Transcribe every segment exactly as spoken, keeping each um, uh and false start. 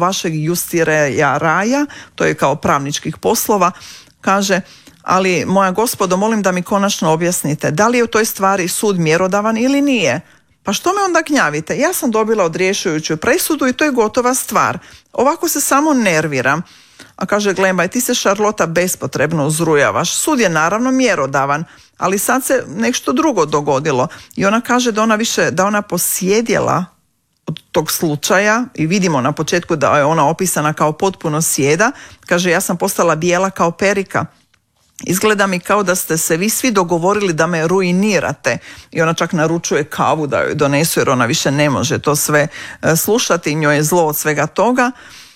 vašeg justireja raja, to je kao pravničkih poslova, kaže, ali moja gospodo, molim da mi konačno objasnite, da li je u toj stvari sud mjerodavan ili nije? Pa što me onda gnjavite? Ja sam dobila odriješujuću presudu i to je gotova stvar. Ovako se samo nerviram. A kaže, Glembaj, ti se, Šarlota, bespotrebno uzrujavaš. Sud je naravno mjerodavan, ali sad se nešto drugo dogodilo. I ona kaže da ona više, da ona posjedjela od tog slučaja i vidimo na početku da je ona opisana kao potpuno sjeda. Kaže, ja sam postala bijela kao perika. Izgleda mi kao da ste se vi svi dogovorili da me ruinirate. I ona čak naručuje kavu da joj donesu jer ona više ne može to sve slušati, njoj je zlo od svega toga.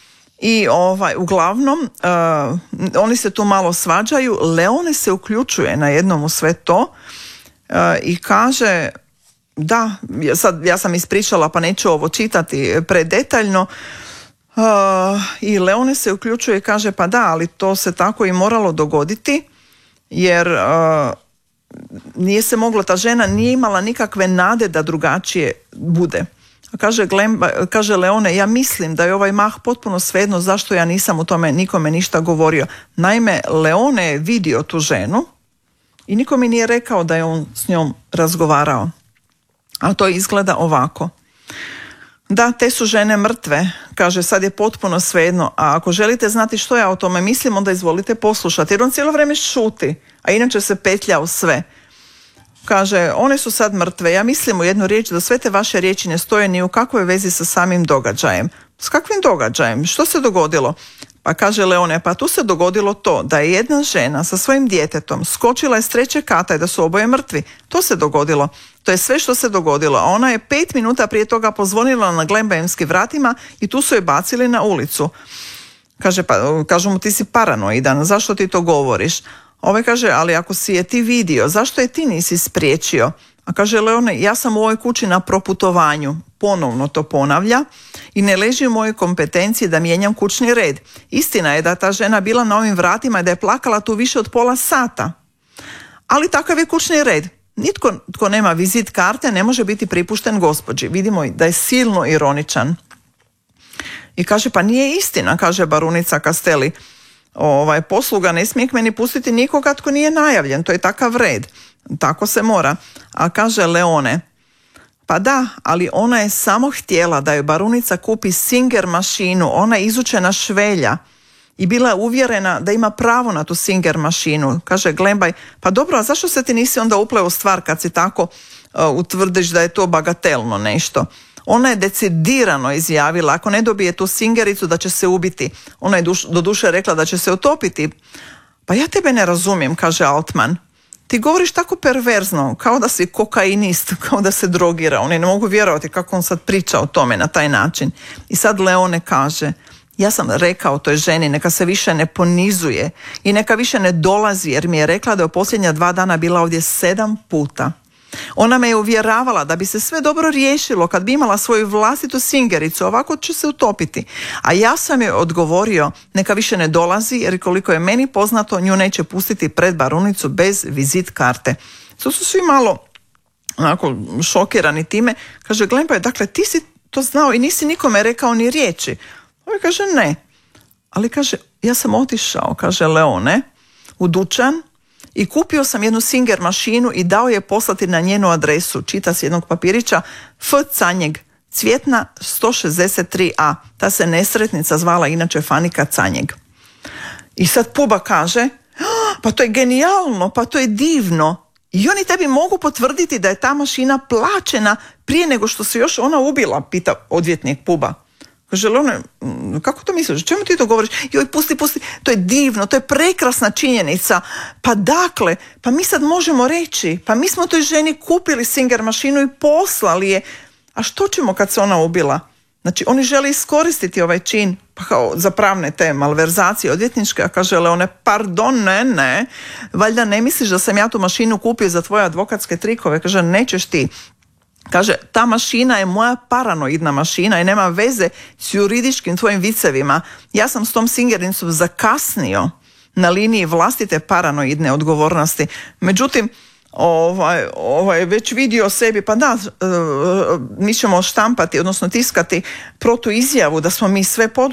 I ovaj, uglavnom uh, oni se tu malo svađaju. Leone se uključuje na jednom u sve to uh, i kaže da, sad ja sam ispričala pa neću ovo čitati predetaljno. Uh, i Leone se uključuje i kaže pa da, ali to se tako i moralo dogoditi jer uh, nije se moglo, ta žena nije imala nikakve nade da drugačije bude. Kaže, Glemba, kaže Leone, ja mislim da je ovaj Mah potpuno svejedno zašto ja nisam u tome nikome ništa govorio. Naime, Leone je vidio tu ženu i niko mi nije rekao da je on s njom razgovarao. A to izgleda ovako. Da, te su žene mrtve, kaže, sad je potpuno svejedno, a ako želite znati što ja o tome mislim, onda izvolite poslušati, jer on cijelo vrijeme šuti, a inače se petlja u sve. Kaže, one su sad mrtve, ja mislim u jednu riječ da sve te vaše riječi ne stoje ni u kakvoj vezi sa samim događajem. S kakvim događajem? Što se dogodilo? Pa kaže Leone, pa tu se dogodilo to da je jedna žena sa svojim djetetom skočila iz trećeg kata i da su oboje mrtvi. To se dogodilo. To je sve što se dogodilo. A ona je pet minuta prije toga pozvonila na Glembajevskim vratima i tu su je bacili na ulicu. Kaže, pa, kažu mu, ti si paranoidan, zašto ti to govoriš? Ovaj kaže, ali ako si je ti vidio, zašto je ti nisi spriječio? A kaže Leone, ja sam u ovoj kući na proputovanju, ponovno to ponavlja, i ne leži u mojoj kompetenciji da mijenjam kućni red. Istina je da ta žena bila na ovim vratima i da je plakala tu više od pola sata. Ali takav je kućni red. Nitko tko nema vizit karte ne može biti pripušten gospođi. Vidimo da je silno ironičan. I kaže, pa nije istina, kaže barunica Castelli. Ovaj, posluga ne smije k meni pustiti nikoga tko nije najavljen, to je takav red, tako se mora. A kaže Leone, pa da, ali ona je samo htjela da joj barunica kupi Singer mašinu, ona je izučena švelja i bila je uvjerena da ima pravo na tu Singer mašinu. Kaže Glembaj, pa dobro, a zašto se ti nisi onda upleo u stvar kad si tako uh, utvrdiš da je to bagatelno nešto? Ona je decidirano izjavila, ako ne dobije tu Singericu, da će se ubiti. Ona je duš, do duše rekla da će se utopiti. Pa ja tebe ne razumijem, kaže Altman. Ti govoriš tako perverzno, kao da si kokainist, kao da se drogira. Oni ne mogu vjerovati kako on sad priča o tome na taj način. I sad Leone kaže, ja sam rekao toj ženi neka se više ne ponizuje i neka više ne dolazi, jer mi je rekla da je u posljednja dva dana bila ovdje sedam puta. Ona me je uvjeravala da bi se sve dobro riješilo kad bi imala svoju vlastitu Singericu, ovako će se utopiti. A ja sam joj odgovorio neka više ne dolazi, jer koliko je meni poznato nju neće pustiti pred barunicu bez vizit karte. To su svi malo onako šokirani time. Kaže, Glembaj, dakle ti si to znao i nisi nikome rekao ni riječi. Ovaj kaže ne. Ali kaže, ja sam otišao, kaže Leone, u dućan i kupio sam jednu Singer mašinu i dao je poslati na njenu adresu. Čita s jednog papirića F. Canjeg, Cvjetna sto šezdeset tri a. Ta se nesretnica zvala inače Fanika Canjeg. I sad Puba kaže, pa to je genijalno, pa to je divno. I oni tebi mogu potvrditi da je ta mašina plaćena prije nego što se još ona ubila, pita odvjetnik Puba. Kaže, Leone, kako to misliš? Čemu ti to govoriš? Joj, pusti, pusti, to je divno, to je prekrasna činjenica. Pa dakle, pa mi sad možemo reći, pa mi smo toj ženi kupili Singer mašinu i poslali je. A što ćemo kad se ona ubila? Znači, oni žele iskoristiti ovaj čin pa kao za pravne te malverzacije odvjetničke, a kaže Leone, pardon, ne, ne, valjda ne misliš da sam ja tu mašinu kupio za tvoje advokatske trikove? Kaže, nećeš ti. Kaže, ta mašina je moja paranoidna mašina i nema veze s juridičkim tvojim vicevima. Ja sam s tom Singericom zakasnio na liniji vlastite paranoidne odgovornosti. Međutim, ovaj, ovaj, već vidio sebi, pa da, mi ćemo štampati, odnosno tiskati protuizjavu da smo mi sve poduzeli.